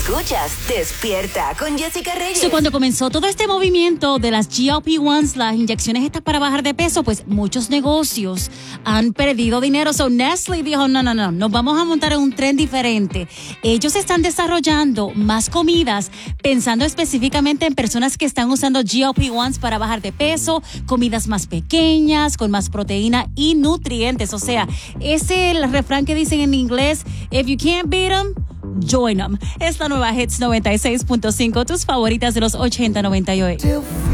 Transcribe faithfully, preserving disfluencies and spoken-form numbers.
Escuchas Despierta con Jessica Reyes. So, cuando comenzó todo este movimiento de las G L P uno, las inyecciones estas para bajar de peso, pues muchos negocios han perdido dinero. So Nestlé dijo, no, no, no, nos vamos a montar en un tren diferente. Ellos están desarrollando más comidas pensando específicamente en personas que están usando G L P uno para bajar de peso, comidas más pequeñas, con más proteína y nutrientes. O sea, ese es el refrán que dicen en inglés, if you can't beat them, join them. Es la nueva Hits noventa y seis punto cinco, tus favoritas de los ochenta noventa y ocho.